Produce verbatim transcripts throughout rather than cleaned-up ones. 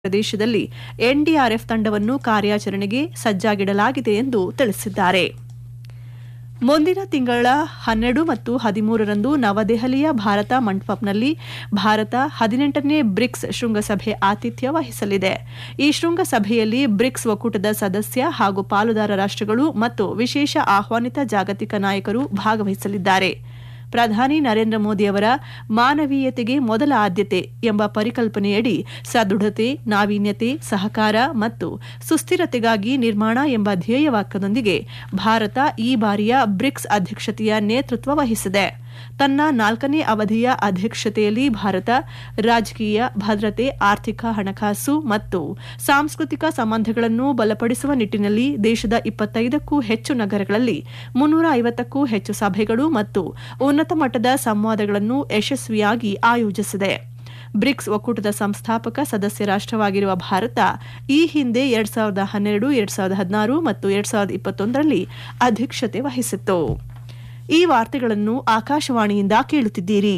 ಪ್ರದೇಶದಲ್ಲಿ ಎನ್ಡಿಆರ್ಎಫ್ ತಂಡವನ್ನು ಕಾರ್ಯಾಚರಣೆಗೆ ಸಜ್ಜಾಗಿಡಲಾಗಿದೆ ಎಂದು ತಿಳಿಸಿದ್ದಾರೆ. ಮುಂದಿನ ತಿಂಗಳ ಹನ್ನೆರಡು ಮತ್ತು ಹದಿಮೂರರಂದು ನವದೆಹಲಿಯ ಭಾರತ ಮಂಟಪಂನಲ್ಲಿ ಭಾರತ ಹದಿನೆಂಟನೇ ಬ್ರಿಕ್ಸ್ ಶೃಂಗಸಭೆ ಆತಿಥ್ಯ ವಹಿಸಲಿದೆ. ಈ ಶೃಂಗಸಭೆಯಲ್ಲಿ ಬ್ರಿಕ್ಸ್ ಒಕ್ಕೂಟದ ಸದಸ್ಯ ಹಾಗೂ ಪಾಲುದಾರ ರಾಷ್ಟ್ರಗಳು ಮತ್ತು ವಿಶೇಷ ಆಹ್ವಾನಿತ ಜಾಗತಿಕ ನಾಯಕರು ಭಾಗವಹಿಸಲಿದ್ದಾರೆ. ಪ್ರಧಾನಿ ನರೇಂದ್ರ ಮೋದಿಯವರ ಮಾನವೀಯತೆಗೆ ಮೊದಲ ಆದ್ಯತೆ ಎಂಬ ಪರಿಕಲ್ಪನೆಯಡಿ ಸದೃಢತೆ, ನಾವೀನ್ಯತೆ, ಸಹಕಾರ ಮತ್ತು ಸುಸ್ಥಿರತೆಗಾಗಿ ನಿರ್ಮಾಣ ಎಂಬ ಧ್ಯೇಯವಾಕ್ಯದೊಂದಿಗೆ ಭಾರತ ಈ ಬಾರಿಯ ಬ್ರಿಕ್ಸ್ ಅಧ್ಯಕ್ಷತೆಯ ನೇತೃತ್ವ ವಹಿಸಿದೆ. ತನ್ನ ನಾಲ್ಕನೇ ಅವಧಿಯ ಅಧ್ಯಕ್ಷತೆಯಲ್ಲಿ ಭಾರತ ರಾಜಕೀಯ, ಭದ್ರತೆ, ಆರ್ಥಿಕ, ಹಣಕಾಸು ಮತ್ತು ಸಾಂಸ್ಕೃತಿಕ ಸಂಬಂಧಗಳನ್ನು ಬಲಪಡಿಸುವ ನಿಟ್ಟಿನಲ್ಲಿ ದೇಶದ ಇಪ್ಪತ್ತೈದಕ್ಕೂ ಹೆಚ್ಚು ನಗರಗಳಲ್ಲಿ ಮುನ್ನೂರ ಐವತ್ತಕ್ಕೂ ಹೆಚ್ಚು ಸಭೆಗಳು ಮತ್ತು ಉನ್ನತ ಮಟ್ಟದ ಸಂವಾದಗಳನ್ನು ಯಶಸ್ವಿಯಾಗಿ ಆಯೋಜಿಸಿದೆ. ಬ್ರಿಕ್ಸ್ ಒಕ್ಕೂಟದ ಸಂಸ್ಥಾಪಕ ಸದಸ್ಯ ರಾಷ್ಟ್ರವಾಗಿರುವ ಭಾರತ ಈ ಹಿಂದೆ ಎರಡ್ ಸಾವಿರದ ಹನ್ನೆರಡು ಎರಡ್ ಸಾವಿರದ ಹದಿನಾರು ಮತ್ತು ಎರಡ್ ಸಾವಿರದ ಇಪ್ಪತ್ತೊಂದರಲ್ಲಿ ಅಧ್ಯಕ್ಷತೆ ವಹಿಸಿತ್ತು. ಈ ವಾರ್ತೆಗಳನ್ನು ಆಕಾಶವಾಣಿಯಿಂದ ಕೇಳುತ್ತಿದ್ದೀರಿ.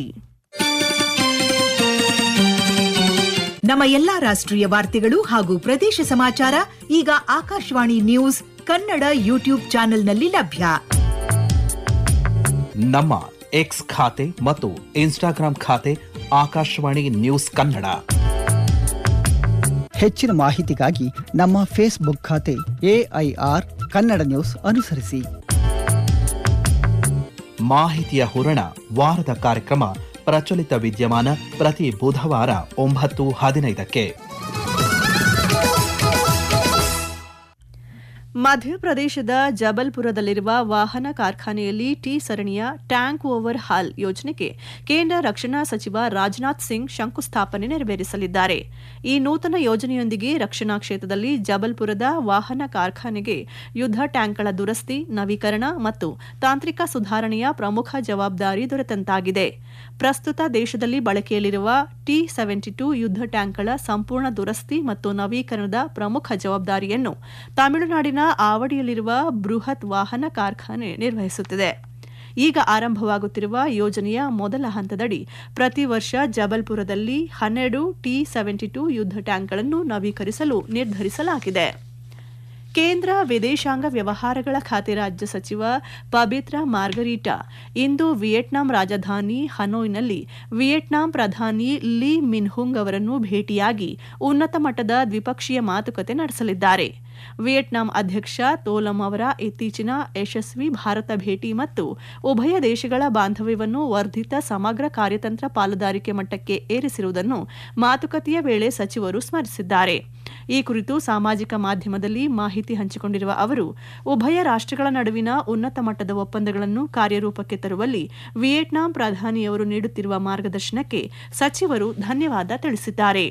ನಮ್ಮ ಎಲ್ಲಾ ರಾಷ್ಟ್ರೀಯ ವಾರ್ತೆಗಳು ಹಾಗೂ ಪ್ರದೇಶ ಸಮಾಚಾರ ಈಗ ಆಕಾಶವಾಣಿ ನ್ಯೂಸ್ ಕನ್ನಡ ಯೂಟ್ಯೂಬ್ ಚಾನೆಲ್ನಲ್ಲಿ ಲಭ್ಯ. ನಮ್ಮ ಎಕ್ಸ್ ಖಾತೆ ಮತ್ತು ಇನ್ಸ್ಟಾಗ್ರಾಂ ಖಾತೆ ಆಕಾಶವಾಣಿ ನ್ಯೂಸ್ ಕನ್ನಡ. ಹೆಚ್ಚಿನ ಮಾಹಿತಿಗಾಗಿ ನಮ್ಮ ಫೇಸ್ಬುಕ್ ಖಾತೆ ಎಐಆರ್ ಕನ್ನಡ ನ್ಯೂಸ್ ಅನುಸರಿಸಿ. ಮಾಹಿತಿಯ ಹೂರಣ ವಾರದ ಕಾರ್ಯಕ್ರಮ ಪ್ರಚಲಿತ ವಿದ್ಯಮಾನ ಪ್ರತಿ ಬುಧವಾರ ಒಂಬತ್ತು ಹದಿನೈದಕ್ಕೆ. ಮಧ್ಯಪ್ರದೇಶದ ಜಬಲ್ಪುರದಲ್ಲಿರುವ ವಾಹನ ಕಾರ್ಖಾನೆಯಲ್ಲಿ ಟಿ ಸರಣಿಯ ಟ್ಯಾಂಕ್ ಓವರ್ ಹಾಲ್ ಯೋಜನೆಗೆ ಕೇಂದ್ರ ರಕ್ಷಣಾ ಸಚಿವ ರಾಜನಾಥ್ ಸಿಂಗ್ ಶಂಕುಸ್ಥಾಪನೆ ನೆರವೇರಿಸಲಿದ್ದಾರೆ. ಈ ನೂತನ ಯೋಜನೆಯೊಂದಿಗೆ ರಕ್ಷಣಾ ಕ್ಷೇತ್ರದಲ್ಲಿ ಜಬಲ್ಪುರದ ವಾಹನ ಕಾರ್ಖಾನೆಗೆ ಯುದ್ಧ ಟ್ಯಾಂಕ್ಗಳ ದುರಸ್ತಿ, ನವೀಕರಣ ಮತ್ತು ತಾಂತ್ರಿಕ ಸುಧಾರಣೆಯ ಪ್ರಮುಖ ಜವಾಬ್ದಾರಿ ದೊರೆತಂತಾಗಿದೆ. ಪ್ರಸ್ತುತ ದೇಶದಲ್ಲಿ ಬಳಕೆಯಲ್ಲಿರುವ ಟಿ ಸೆವೆಂಟಿ ಟೂ ಯುದ್ಧ ಟ್ಯಾಂಕ್ಗಳ ಸಂಪೂರ್ಣ ದುರಸ್ತಿ ಮತ್ತು ನವೀಕರಣದ ಪ್ರಮುಖ ಜವಾಬ್ದಾರಿಯನ್ನು ತಮಿಳುನಾಡಿನ ಆವಡಿಯಲ್ಲಿರುವ ಬೃಹತ್ ವಾಹನ ಕಾರ್ಖಾನೆ ನಿರ್ವಹಿಸುತ್ತಿದೆ. ಈಗ ಆರಂಭವಾಗುತ್ತಿರುವ ಯೋಜನೆಯ ಮೊದಲ ಹಂತದಡಿ ಪ್ರತಿ ವರ್ಷ ಜಬಲ್ಪುರದಲ್ಲಿ ಹನ್ನೆರಡು ಟಿ ಸೆವೆಂಟಿ ಟೂ ಯುದ್ಧ ಟ್ಯಾಂಕ್ಗಳನ್ನು ನವೀಕರಿಸಲು ನಿರ್ಧರಿಸಲಾಗಿದೆ. ಕೇಂದ್ರ ವಿದೇಶಾಂಗ ವ್ಯವಹಾರಗಳ ಖಾತೆ ರಾಜ್ಯ ಸಚಿವ ಪಬಿತ್ರಾ ಮಾರ್ಗರೀಟಾ ಇಂದು ವಿಯೆಟ್ನಾಂ ರಾಜಧಾನಿ ಹನೋಯ್ನಲ್ಲಿ ವಿಯೆಟ್ನಾಂ ಪ್ರಧಾನಿ ಲೀ ಮಿನ್ಹುಂಗ್ ಅವರನ್ನು ಭೇಟಿಯಾಗಿ ಉನ್ನತ ಮಟ್ಟದ ದ್ವಿಪಕ್ಷೀಯ ಮಾತುಕತೆ ನಡೆಸಲಿದ್ದಾರೆ. ವಿಯೆಟ್ನಾಂ ಅಧ್ಯಕ್ಷ ತೋಲಂ ಅವರ ಇತ್ತೀಚಿನ ಯಶಸ್ವಿ ಭಾರತ ಭೇಟಿ ಮತ್ತು ಉಭಯ ದೇಶಗಳ ಬಾಂಧವ್ಯವನ್ನು ವರ್ಧಿತ ಸಮಗ್ರ ಕಾರ್ಯತಂತ್ರ ಪಾಲುದಾರಿಕೆ ಮಟ್ಟಕ್ಕೆ ಏರಿಸಿರುವುದನ್ನು ಮಾತುಕತೆಯ ವೇಳೆ ಸಚಿವರು ಸ್ಮರಿಸಿದ್ದಾರೆ. ಈ ಕುರಿತು ಸಾಮಾಜಿಕ ಮಾಧ್ಯಮದಲ್ಲಿ ಮಾಹಿತಿ ಹಂಚಿಕೊಂಡಿರುವ ಅವರು, ಉಭಯ ರಾಷ್ಟ್ರಗಳ ನಡುವಿನ ಉನ್ನತ ಮಟ್ಟದ ಒಪ್ಪಂದಗಳನ್ನು ಕಾರ್ಯರೂಪಕ್ಕೆ ತರುವಲ್ಲಿ ವಿಯೆಟ್ನಾಂ ಪ್ರಧಾನಿಯವರು ನೀಡುತ್ತಿರುವ ಮಾರ್ಗದರ್ಶನಕ್ಕೆ ಸಚಿವರು ಧನ್ಯವಾದ ತಿಳಿಸಿದ್ದಾರೆ.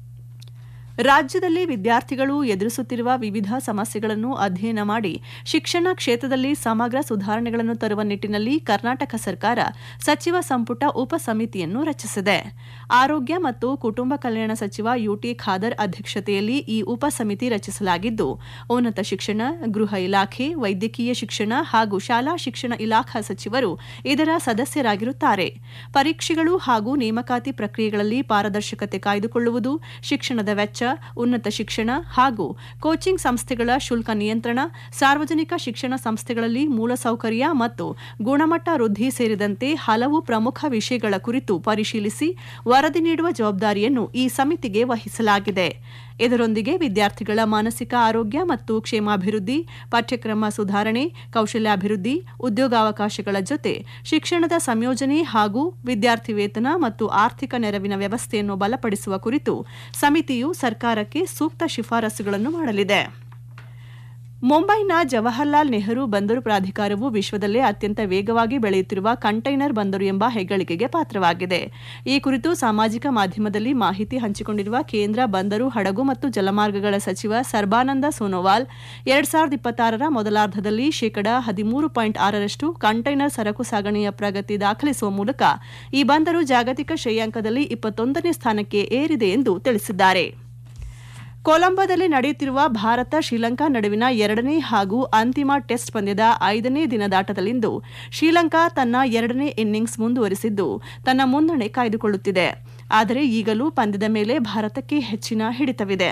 ರಾಜ್ಯದಲ್ಲಿ ವಿದ್ಯಾರ್ಥಿಗಳು ಎದುರಿಸುತ್ತಿರುವ ವಿವಿಧ ಸಮಸ್ಯೆಗಳನ್ನು ಅಧ್ಯಯನ ಮಾಡಿ ಶಿಕ್ಷಣ ಕ್ಷೇತ್ರದಲ್ಲಿ ಸಮಗ್ರ ಸುಧಾರಣೆಗಳನ್ನು ತರುವ ನಿಟ್ಟಿನಲ್ಲಿ ಕರ್ನಾಟಕ ಸರ್ಕಾರ ಸಚಿವ ಸಂಪುಟ ಉಪ ಸಮಿತಿಯನ್ನು ರಚಿಸಿದೆ. ಆರೋಗ್ಯ ಮತ್ತು ಕುಟುಂಬ ಕಲ್ಯಾಣ ಸಚಿವ ಯುಟಿ ಖಾದರ್ ಅಧ್ಯಕ್ಷತೆಯಲ್ಲಿ ಈ ಉಪ ಸಮಿತಿ ರಚಿಸಲಾಗಿದ್ದು, ಉನ್ನತ ಶಿಕ್ಷಣ, ಗೃಹ ಇಲಾಖೆ, ವೈದ್ಯಕೀಯ ಶಿಕ್ಷಣ ಹಾಗೂ ಶಾಲಾ ಶಿಕ್ಷಣ ಇಲಾಖಾ ಸಚಿವರು ಇದರ ಸದಸ್ಯರಾಗಿರುತ್ತಾರೆ. ಪರೀಕ್ಷೆಗಳು ಹಾಗೂ ನೇಮಕಾತಿ ಪ್ರಕ್ರಿಯೆಗಳಲ್ಲಿ ಪಾರದರ್ಶಕತೆ ಕಾಯ್ದುಕೊಳ್ಳುವುದು, ಶಿಕ್ಷಣದ ವೆಚ್ಚ, ಉನ್ನತ ಶಿಕ್ಷಣ ಹಾಗೂ ಕೋಚಿಂಗ್ ಸಂಸ್ಥೆಗಳ ಶುಲ್ಕ ನಿಯಂತ್ರಣ, ಸಾರ್ವಜನಿಕ ಶಿಕ್ಷಣ ಸಂಸ್ಥೆಗಳಲ್ಲಿ ಮೂಲಸೌಕರ್ಯ ಮತ್ತು ಗುಣಮಟ್ಟ ವೃದ್ಧಿ ಸೇರಿದಂತೆ ಹಲವು ಪ್ರಮುಖ ವಿಷಯಗಳ ಕುರಿತು ಪರಿಶೀಲಿಸಿ ವರದಿ ನೀಡುವ ಜವಾಬ್ದಾರಿಯನ್ನು ಈ ಸಮಿತಿಗೆ ವಹಿಸಲಾಗಿದೆ. ಇದರೊಂದಿಗೆ ವಿದ್ಯಾರ್ಥಿಗಳ ಮಾನಸಿಕ ಆರೋಗ್ಯ ಮತ್ತು ಕ್ಷೇಮಾಭಿವೃದ್ಧಿ, ಪಠ್ಯಕ್ರಮ ಸುಧಾರಣೆ, ಕೌಶಲ್ಯಾಭಿವೃದ್ಧಿ, ಉದ್ಯೋಗಾವಕಾಶಗಳ ಜೊತೆ ಶಿಕ್ಷಣದ ಸಂಯೋಜನೆ ಹಾಗೂ ವಿದ್ಯಾರ್ಥಿ ವೇತನ ಮತ್ತು ಆರ್ಥಿಕ ನೆರವಿನ ವ್ಯವಸ್ಥೆಯನ್ನು ಬಲಪಡಿಸುವ ಕುರಿತು ಸಮಿತಿಯು ಸರ್ಕಾರಕ್ಕೆ ಸೂಕ್ತ ಶಿಫಾರಸುಗಳನ್ನು ಮಾಡಲಿದೆ. ಮುಂಬೈನ ಜವಾಹರ್ಲಾಲ್ ನೆಹರು ಬಂದರು ಪ್ರಾಧಿಕಾರವು ವಿಶ್ವದಲ್ಲೇ ಅತ್ಯಂತ ವೇಗವಾಗಿ ಬೆಳೆಯುತ್ತಿರುವ ಕಂಟೈನರ್ ಬಂದರು ಎಂಬ ಹೆಗ್ಗಳಿಕೆಗೆ ಪಾತ್ರವಾಗಿದೆ. ಈ ಕುರಿತು ಸಾಮಾಜಿಕ ಮಾಧ್ಯಮದಲ್ಲಿ ಮಾಹಿತಿ ಹಂಚಿಕೊಂಡಿರುವ ಕೇಂದ್ರ ಬಂದರು, ಹಡಗು ಮತ್ತು ಜಲಮಾರ್ಗಗಳ ಸಚಿವ ಸರ್ಬಾನಂದ ಸೋನೋವಾಲ್, ಎರಡ್ ಸಾವಿರದ ಇಪ್ಪತ್ತಾರರ ಮೊದಲಾರ್ಧದಲ್ಲಿ ಶೇಕಡಾ ಹದಿಮೂರು ಪಾಯಿಂಟ್ ಆರರಷ್ಟು ಕಂಟೈನರ್ ಸರಕು ಸಾಗಣೆಯ ಪ್ರಗತಿ ದಾಖಲಿಸುವ ಮೂಲಕ ಈ ಬಂದರು ಜಾಗತಿಕ ಶ್ರೇಯಾಂಕದಲ್ಲಿ ಇಪ್ಪತ್ತೊಂದನೇ ಸ್ಥಾನಕ್ಕೆ ಏರಿದೆ ಎಂದು ತಿಳಿಸಿದ್ದಾರೆ. ಕೊಲಂಬೋದಲ್ಲಿ ನಡೆಯುತ್ತಿರುವ ಭಾರತ ಶ್ರೀಲಂಕಾ ನಡುವಿನ ಎರಡನೇ ಹಾಗೂ ಅಂತಿಮ ಟೆಸ್ಟ್ ಪಂದ್ಯದ ಐದನೇ ದಿನದಾಟದಲ್ಲಿಂದು ಶ್ರೀಲಂಕಾ ತನ್ನ ಎರಡನೇ ಇನ್ನಿಂಗ್ಸ್ ಮುಂದುವರಿಸಿದ್ದು ತನ್ನ ಮುನ್ನಡೆ ಕಾಯ್ದುಕೊಳ್ಳುತ್ತಿದೆ. ಆದರೆ ಈಗಲೂ ಪಂದ್ಯದ ಮೇಲೆ ಭಾರತಕ್ಕೆ ಹೆಚ್ಚಿನ ಹಿಡಿತವಿದೆ.